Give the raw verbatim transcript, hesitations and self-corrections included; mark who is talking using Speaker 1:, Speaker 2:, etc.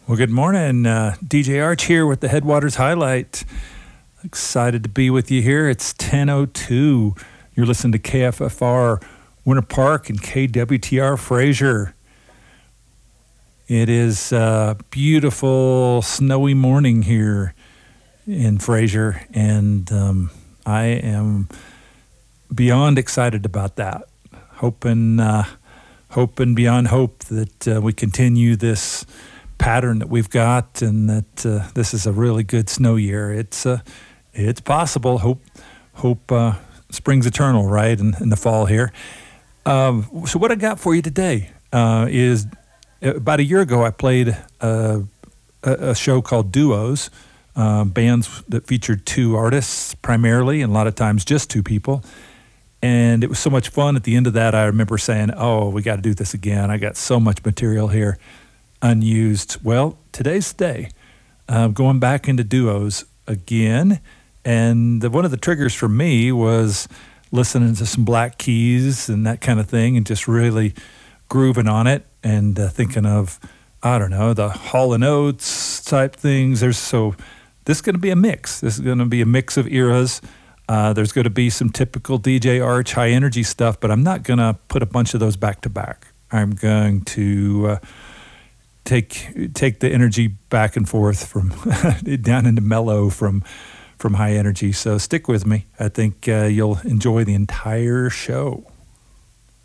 Speaker 1: Well, good morning. Uh, D J Arch here with the Headwaters Highlight. Excited to be with you here. It's ten oh two. You're listening to K F F R Winter Park and K W T R Fraser. It is a beautiful snowy morning here in Fraser, and um, I am beyond excited about that. Hoping, uh, hoping beyond hope that uh, we continue this pattern that we've got, and that uh, this is a really good snow year. It's uh, it's possible. Hope hope uh, spring's eternal, right? In, in the fall here. Um, so what I got for you today uh, is about a year ago I played a, a, a show called Duos, uh, bands that featured two artists primarily, and a lot of times just two people. And it was so much fun. At the end of that, I remember saying, "Oh, we got to do this again. I got so much material here unused." Well, today's the day. Uh, going back into Duos again, and the, one of the triggers for me was listening to some Black Keys and that kind of thing, and just really grooving on it, and uh, thinking of, I don't know, the Hall and Oates type things. There's so this is going to be a mix. This is going to be a mix of eras. Uh, there's going to be some typical D J Arch high energy stuff, but I'm not going to put a bunch of those back to back. I'm going to uh, take take the energy back and forth from down into mellow from from high energy. So stick with me. I think uh, you'll enjoy the entire show.